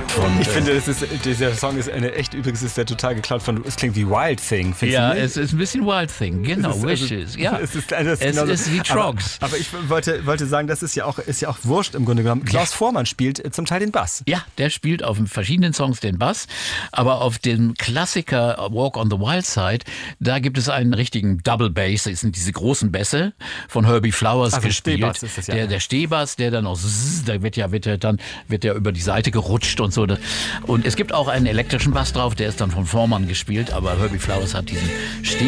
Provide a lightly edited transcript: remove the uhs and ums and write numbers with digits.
Ich finde, dieser Song ist übrigens ist der total geklaut es klingt wie Wild Thing. Ja, es ist ein bisschen Wild Thing, genau, Wishes. Ja. Es ist wie Trogs. Aber ich wollte sagen, das ist ja auch wurscht im Grunde genommen. Klaus Voormann spielt zum Teil den Bass. Ja, der spielt auf verschiedenen Songs den Bass, aber auf dem Klassiker Walk on the Wild Side, da gibt es einen richtigen Double Bass, das sind diese großen Bässe von Herbie Flowers gespielt. Stehbass ist das ja. Der Stehbass, der dann auch, da wird ja über die Seite gerutscht und so. Und es gibt auch einen elektrischen Bass drauf, der ist dann von Voormann gespielt, aber Herbie Flowers hat diesen